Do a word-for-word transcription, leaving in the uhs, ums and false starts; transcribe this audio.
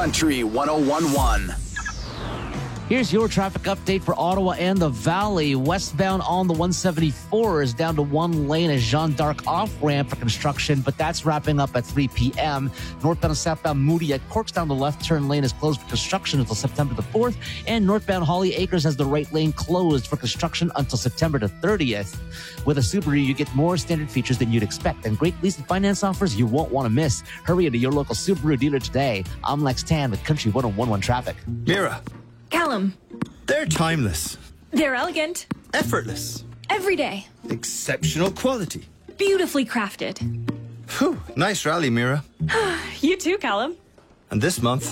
Country one oh one point one. Here's your traffic update for Ottawa and the Valley. Westbound on the one seventy-four is down to one lane at Jeanne d'Arc off-ramp for construction, but that's wrapping up at three p.m. Northbound and southbound Moody at Corkstown, the left turn lane is closed for construction until September the fourth, and northbound Holly Acres has the right lane closed for construction until September the thirtieth. With a Subaru, you get more standard features than you'd expect and great lease and finance offers you won't want to miss. Hurry into your local Subaru dealer today. I'm Lex Tan with Country one oh one point one Traffic. Mira. Callum. They're timeless. They're elegant. Effortless. Everyday. Exceptional quality. Beautifully crafted. Whew, nice rally, Mira. You too, Callum. And this month,